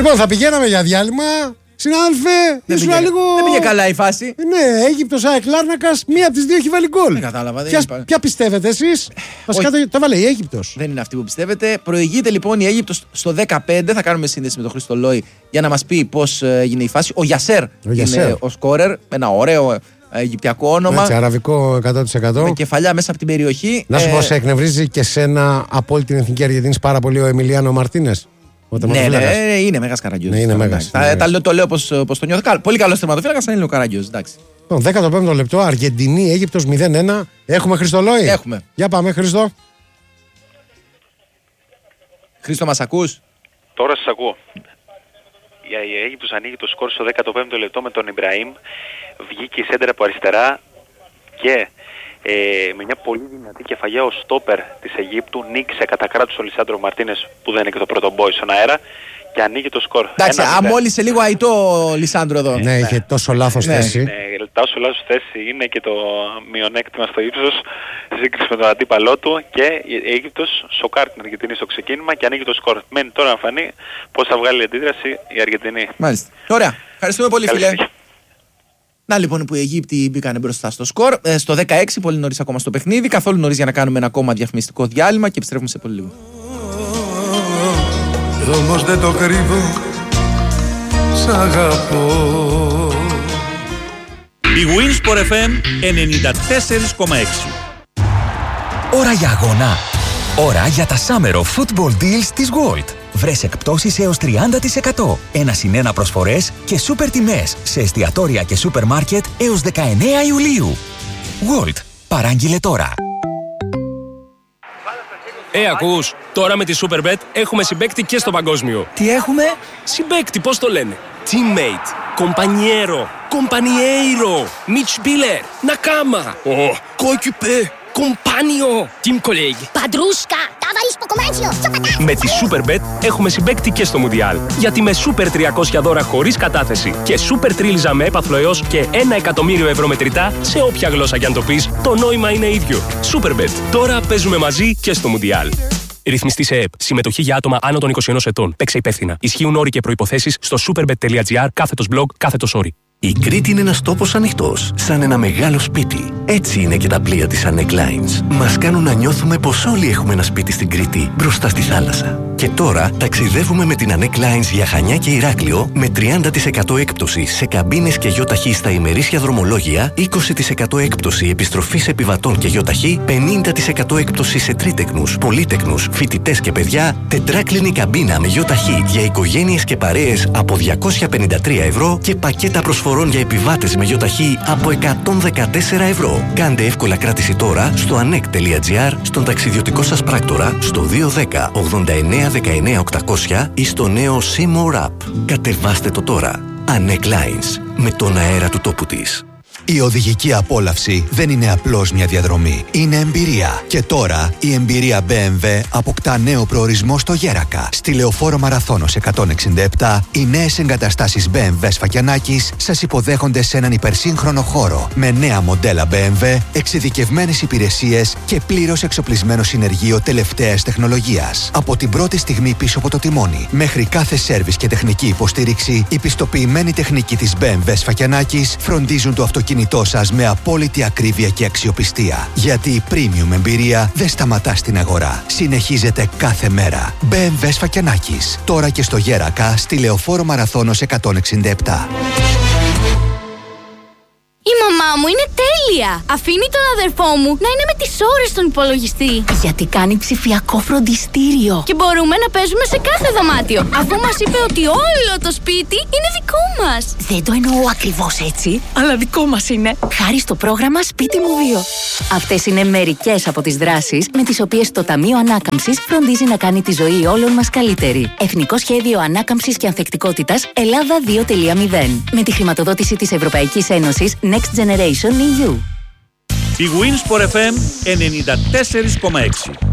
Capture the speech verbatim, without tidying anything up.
Λοιπόν, θα πηγαίναμε για διάλειμμα. Συνάδελφε, δεν, ήσουν πήγε, λίγο. δεν πήγε καλά η φάση. Ναι, Αίγυπτος ΑΕΚ Λάρνακας, μία από τις δύο έχει βάλει γκολ. Δεν κατάλαβα. Ποια, δεν ποια πιστεύετε εσείς? Βασικά το, το βάλε η Αίγυπτος. Δεν είναι αυτή που πιστεύετε. Προηγείται λοιπόν η Αίγυπτος στο δεκαπέντε. Θα κάνουμε σύνδεση με τον Χρήστο Λόι για να μας πει πώς έγινε η φάση. Ο Γιασέρ είναι ο σκόρερ. Ένα ωραίο αιγυπτιακό όνομα. Έτσι, αραβικό εκατό τοις εκατό. Με κεφαλιά μέσα από την περιοχή. Να σου πω, ε... σε εκνευρίζει και σένα από όλη την εθνική Αργεντινή πάρα πολύ ο Εμιλιάνο Μαρτίνες? Ναι, ναι, είναι μέγας Καραγκιόζης. Ναι, είναι μέγας. Τα, το λέω πως, πως το νιώθω. Πολύ καλός τερματοφύλακας, αν είναι ο Καραγκιόζης. Το δέκατο πέμπτο λεπτό, Αργεντινή, Αίγυπτος μηδέν ένα. Έχουμε Χρήστο Λόι? Έχουμε. Για πάμε, Χρήστο. Χρήστο, μας ακούς? Τώρα σας ακούω. Η Αίγυπτος ανοίγει το σκορ στο δέκατο πέμπτο λεπτό με τον Ιμπραήμ. Βγήκε η σέντρα από αριστερά και ε, με μια πολύ δυνατή κεφαλιά ο στόπερ της Αιγύπτου νίκησε κατά κράτους ο Λισάντρο Μαρτίνες, που δεν είναι και το πρώτο μπόι στον αέρα, και ανοίγει το σκορ. Εντάξει, αμόλυσε λίγο αητό ο Λισάντρο εδώ. Ναι, είχε ναι. τόσο λάθος ναι. θέση. Ναι, τόσο λάθος θέση είναι και το μειονέκτημα στο ύψος σύγκριση με τον αντίπαλό του, και η Αίγυπτος σοκάρει την Αργεντινή στο ξεκίνημα και ανοίγει το σκορ. Μένει τώρα να φανεί πώς θα βγάλει αντίδραση η Αργεντινή. Μάλιστα. Ωραία. Ευχαριστούμε πολύ, Καλή φίλε. συνέχεια. Να λοιπόν που οι Αιγύπτιοι μπήκαν μπροστά στο σκορ. Ε, στο δεκαέξι, πολύ νωρίς ακόμα στο παιχνίδι. Καθόλου νωρίς για να κάνουμε ένα ακόμα διαφημιστικό διάλειμμα και επιστρέφουμε σε πολύ λίγο. Όμως δεν το κρύβω, σ' αγαπώ. Η Winsport εφ εμ ενενήντα τέσσερα κόμμα έξι. Ώρα για αγώνα. Ώρα για τα Summer of Football Deals της Gold. Βρες εκπτώσεις έως τριάντα τοις εκατό. Ένα συν ένα προσφορές και σούπερ τιμές σε εστιατόρια και σούπερ μάρκετ έως δεκαεννέα Ιουλίου. Gold. Παράγγειλε τώρα. Ε, ακούς, τώρα με τη Superbet έχουμε συμπαίκτη και στο παγκόσμιο. Τι έχουμε? Συμπαίκτη, πώς το λένε? Teammate, compañero, compañeiro, Mitspieler, Nakama, oh, coéquipier, compagno, team colleague. Παντρούσκα, ταβαρίσπο κομμάτσιο. Με τη Superbet έχουμε συμπαίκτη και στο Μουντιάλ. Γιατί με Super τριακόσια δώρα χωρίς κατάθεση και Super τρίλιζα με έπαθλο έως και ένα εκατομμύριο ευρώ μετρητά σε όποια γλώσσα κι αν το πεις, το νόημα είναι ίδιο. Superbet. Τώρα παίζουμε μαζί και στο Μουντιάλ. Ρυθμιστή σε ΕΕΠ. Συμμετοχή για άτομα άνω των είκοσι ένα ετών. Παίξε υπεύθυνα. Ισχύουν όροι και προϋποθέσεις στο superbet.gr κάθετος blog κάθετος όροι. Η Κρήτη είναι ένας τόπος ανοιχτός, σαν ένα μεγάλο σπίτι. Έτσι είναι και τα πλοία της Anek Lines. Μας κάνουν να νιώθουμε πως όλοι έχουμε ένα σπίτι στην Κρήτη, μπροστά στη θάλασσα. Και τώρα ταξιδεύουμε με την Anek Lines για Χανιά και Ηράκλειο με τριάντα τοις εκατό έκπτωση σε καμπίνες και γιοταχή στα ημερήσια δρομολόγια, είκοσι τοις εκατό έκπτωση επιστροφής επιβατών και γιοταχή, πενήντα τοις εκατό έκπτωση σε τρίτεκνους, πολύτεκνους, φοιτητές και παιδιά, τετράκλινη καμπίνα με γιοταχή για οικογένειες και παρέες από διακόσια πενήντα τρία ευρώ και πακέτα προσφορών για επιβάτες με γιοταχή από εκατόν δεκατέσσερα ευρώ. Κάντε εύκολα κράτηση τώρα στο anek.gr, στον ταξιδιωτικό σας πράκτορα, στο δύο ένα μηδέν ογδόντα εννέα δεκαεννέα οκτακόσια ή στο νέο Seymour App. Κατεβάστε το τώρα. Anek Lines. Με τον αέρα του τόπου της. Η οδηγική απόλαυση δεν είναι απλώς μια διαδρομή. Είναι εμπειρία. Και τώρα η εμπειρία μπι εμ ντάμπλιου αποκτά νέο προορισμό στο Γέρακα. Στη Λεωφόρο Μαραθώνος εκατόν εξήντα επτά, οι νέες εγκαταστάσεις μπι εμ ντάμπλιου Σφακιανάκης σας υποδέχονται σε έναν υπερσύγχρονο χώρο. Με νέα μοντέλα μπι εμ ντάμπλιου, εξειδικευμένες υπηρεσίες και πλήρως εξοπλισμένο συνεργείο τελευταίας τεχνολογίας. Από την πρώτη στιγμή πίσω από το τιμόνι, μέχρι κάθε σέρβις και τεχνική υποστήριξη, η πιστοποιημένη τεχνική της μπι εμ ντάμπλιου Σφακιανάκης φροντίζουν το αυτοκίνητό σας με απόλυτη ακρίβεια και αξιοπιστία. Γιατί η premium εμπειρία δεν σταματά στην αγορά. Συνεχίζεται κάθε μέρα. μπι εμ ντάμπλιου Σφακιανάκης. Τώρα και στο Γέρακα, στη Λεωφόρο Μαραθώνος εκατόν εξήντα επτά. Η μαμά μου είναι τέλεια! Αφήνει τον αδερφό μου να είναι με τις ώρες στον υπολογιστή. Γιατί κάνει ψηφιακό φροντιστήριο. Και μπορούμε να παίζουμε σε κάθε δωμάτιο. Αφού μας είπε ότι όλο το σπίτι είναι δικό μας. Δεν το εννοώ ακριβώς έτσι, αλλά δικό μας είναι. Χάρη στο πρόγραμμα Σπίτι μου δύο. Αυτές είναι μερικές από τις δράσεις με τις οποίες το Ταμείο Ανάκαμψης φροντίζει να κάνει τη ζωή όλων μας καλύτερη. Εθνικό Σχέδιο Ανάκαμψης και Ανθεκτικότητας Ελλάδα δύο κόμμα μηδέν. Με τη χρηματοδότηση της Ευρωπαϊκής Ένωσης Next Generation ι γιου. Η Winsport εφ εμ ενενήντα τέσσερα κόμμα έξι.